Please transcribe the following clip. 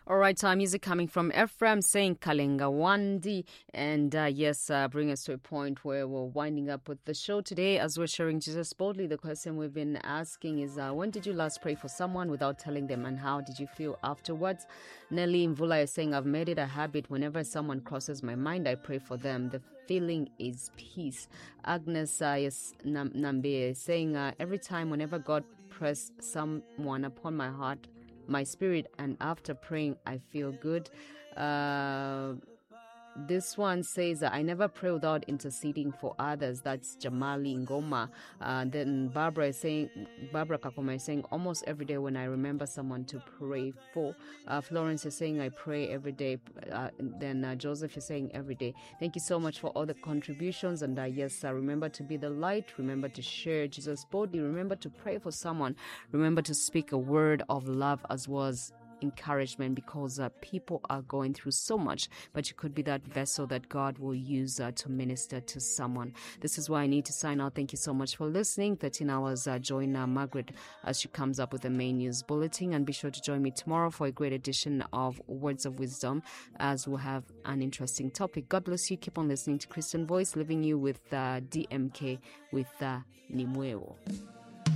All right, music coming from Ephraim saying Kalenga Wandi. And bring us to a point where we're winding up with the show today as we're sharing Jesus boldly. The question we've been asking is, when did you last pray for someone without telling them, and how did you feel afterwards? Nelly Mvula is saying, I've made it a habit. Whenever someone crosses my mind, I pray for them. The feeling is peace. Agnes Nambe is saying, every time, whenever God press someone upon my heart, my spirit, and after praying I feel good. This one says, I never pray without interceding for others. That's Jamali Ngoma. Then Barbara Kakoma is saying, almost every day when I remember someone to pray for. Florence is saying, I pray every day. Then Joseph is saying, every day. Thank you so much for all the contributions. And remember to be the light. Remember to share Jesus boldly. Remember to pray for someone. Remember to speak a word of love as well as encouragement, because people are going through so much, but you could be that vessel that God will use to minister to someone. This is why I need to sign out. Thank you so much for listening. 13 hours, join Margaret as she comes up with the main news bulletin, and be sure to join me tomorrow for a great edition of Words of Wisdom as we'll have an interesting topic. God bless you. Keep on listening to Christian Voice, leaving you with DMK with Nimweo.